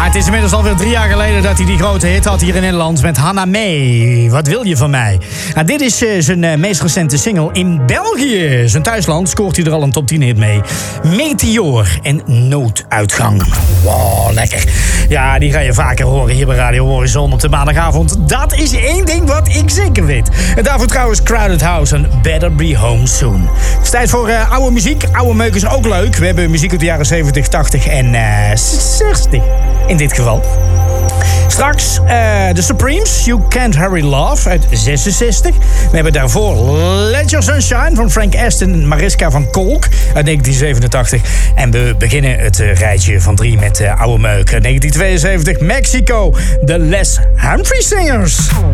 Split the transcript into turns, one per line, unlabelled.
het is inmiddels alweer 3 jaar geleden dat hij die grote hit had hier in Nederland met Hannah May. Wat wil je van mij? Nou, dit is zijn meest recente single in België. Zijn thuisland scoort hij er al een top 10 hit mee. Meteor en Nooduitgang. Wow, lekker. Ja, die ga je vaker horen hier bij Radio Horizon op de maandagavond. Dat is één ding wat ik zeker weet. En daarvoor trouwens Crowded House en Better Be Home Soon. Het is tijd voor oude muziek. Oude meuk is ook leuk. We hebben muziek uit de jaren 70, 80 en 60 in dit geval. Straks The Supremes, You Can't Hurry Love uit 66. We hebben daarvoor Let Your Sunshine van Frank Aston en Mariska van Kolk uit 1987. En we beginnen het rijtje van 3 met oude meuk. 1972 Mexico, The Les Humphrey Singers.